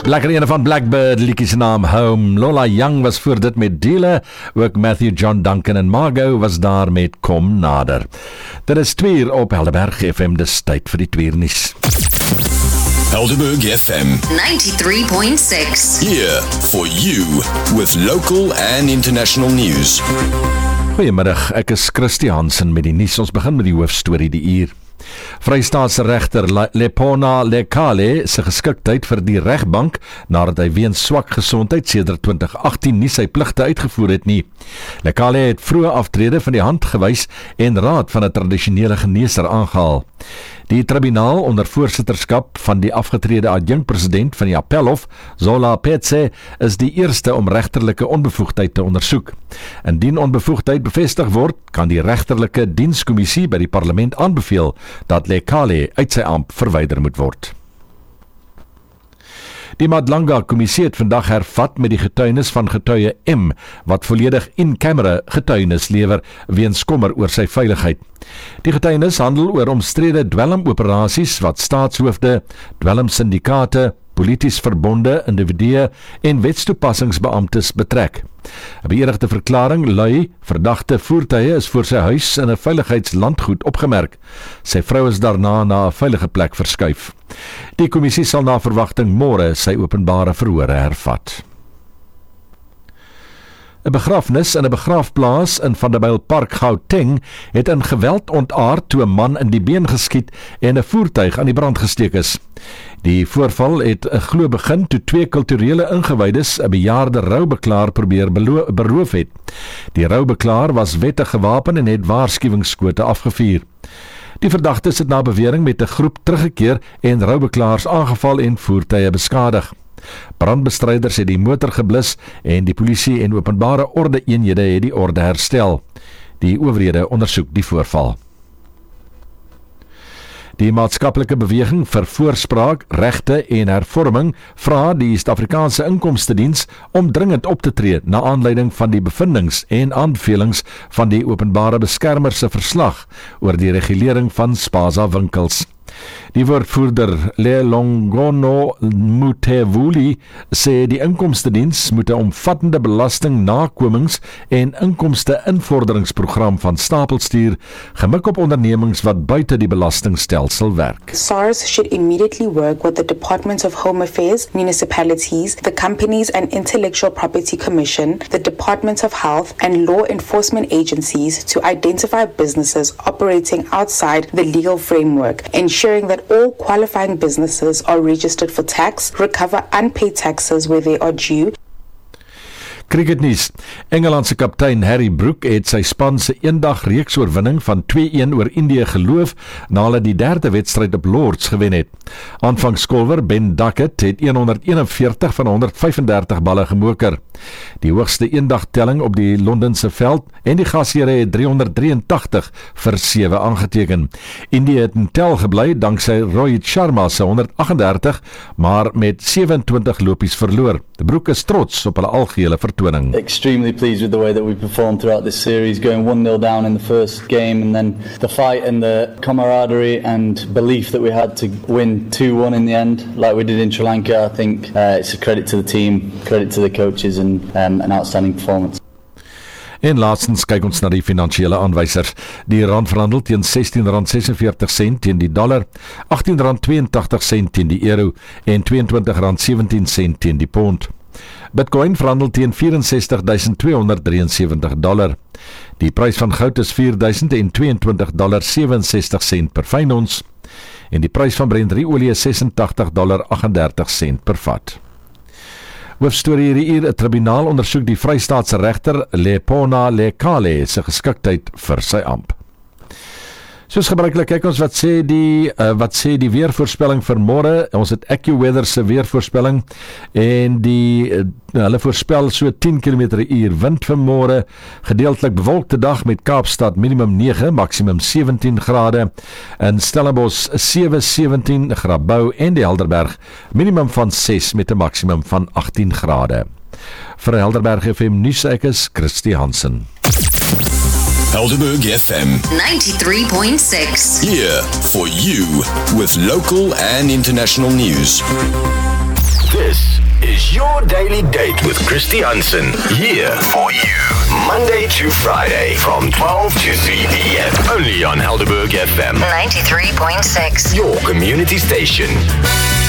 Lekker ene van Blackbird, liedjie se naam Home. Lola Young was voor dit met Dealer, ook Matthew John Duncan en Margot was daar met Kom Nader. Dit is 2 uur op Helderberg FM, dis tyd vir die 2 uur nuus. Helderberg FM 93.6. here for you with local and international news. Goeiemiddag, ek is Christy Hansen met die nuus. Ons begin met die hoofstorie die uur. Vrystaatse regter Lepona Lekale se geskiktheid vir die regbank nadat hy weens swak gesondheid sedert 2018 nie sy pligte uitgevoer het nie. Lekale het vroeë aftrede van die hand gewys en raad van 'n tradisionele geneesheer aangehaal. Die tribunaal onder voorsitterskap van die afgetrede adjunkpresident van die Appelhof, Zola Petse, is die eerste om regterlike onbevoegdheid te ondersoek. Indien onbevoegdheid bevestig word, kan die regterlike dienskommissie by die parlement aanbeveel dat Lekale uit sy amp verwyder moet word. Die Madlanga-kommissie het vandag hervat met die getuienis van getuie M, wat volledig in-camera getuienis lewer weens kommer oor sy veiligheid. Die getuienis handel oor omstrede dwelmoperasies wat staatshoofde, dwelmsyndikaate, polities verbonde, individue en wetstoepassingsbeamptes betrek. 'n Beëdigde verklaring lui: verdagte voertuie is voor sy huis in 'n veiligheidslandgoed opgemerk. Sy vrou is daarna na 'n veilige plek verskuif. Die kommissie sal na verwagting môre sy openbare verhore hervat. 'n Begrafnis in 'n begraafplaas in Vanderbijlpark, Gauteng, het in geweld ontaard toe 'n man in die been geskiet en 'n voertuig aan die brand gesteek is. Die voorval het glo begin toe 2 kulturele ingewydes 'n bejaarde roubeklaar probeer beroof het. Die roubeklaar was wettig gewapen en het waarskuwingsskote afgevuur. Die verdagtes het na bewering met 'n groep teruggekeer en roubeklaars aangeval en voertuie beskadig. Brandbestryders het die motor geblus en die polisie en openbare orde eenhede het die orde herstel. Die owerhede ondersoek die voorval. Die maatskaplike beweging vir voorspraak, regte en hervorming vra die Suid-Afrikaanse Inkomstediens om dringend op te tree na aanleiding van die bevindings en aanbevelings van die openbare beskermer se verslag oor die regulering van spaza winkels. Die woordvoerder Lelongono Mutevuli sê die Inkomstediens moet 'n omvattende belastingnakomings- en inkomste-invorderingsprogram van stapel stuur, gemik op ondernemings wat buite die belastingstelsel werk. SARS should immediately work with the Department of Home Affairs, municipalities, the Companies and Intellectual Property Commission, the Department of Health and law enforcement agencies to identify businesses operating outside the legal framework, ensuring that all qualifying businesses are registered for tax, recover unpaid taxes where they are due. Cricketnuus. Engelandse kaptein Harry Brook het sy span se eendag reeksoorwinning van 2-1 oor Indië geloof na hulle die 3de wedstryd op Lords gewen het. Aanvangskolwer Ben Duckett het 141 van 135 balle gemoker. Die hoogste eendag telling op die Londense veld en die gasheere het 383 vir 7 aangeteken. Indië het in tel gebly danksy Rohit Sharma se 138, maar met 27 lopies verloor. De Broek is trots op hulle algehele vertoning. Extremely pleased with the way that we performed throughout this series, going 1-0 down in the first game, and then the fight and the camaraderie and belief that we had to win 2-1 in the end, like we did in Sri Lanka. I think it's a credit to the team, credit to the coaches, and an outstanding performance. En laastens kyk ons na die finansiële aanwysers. Die rand verhandel teen R16.46 teen die dollar, R18.82 teen die euro en R22.17 teen die pond. Bitcoin verhandel teen $64,273. Die prys van goud is $4,022.67 per fyn ons en die prys van Brent-olie is $86.38 per vat. Hoofstorie hierdie uur: 'n tribunaal ondersoek die Vrystaatse regter Lepona Lekale se geskiktheid vir sy amp. Soos gebruiklik kyk ons wat sê die weervoorspelling vir môre. Ons het AccuWeather se weervoorspelling en hulle voorspel so 10 km/h wind vir môre, gedeeltelik bewolkte dag met Kaapstad minimum 9, maksimum 17 grade, in Stellenbosch 7-17, Grabouw en die Helderberg minimum van 6 met 'n maksimum van 18 grade. Vir Helderberg FM nuus, ek is Christy Hansen. Helderberg FM 93.6. here for you with local and international news. This is your daily date with Christy Hansen. Here for you. Monday to Friday from 12 to 3 p.m. Only on Helderberg FM. 93.6. Your community station.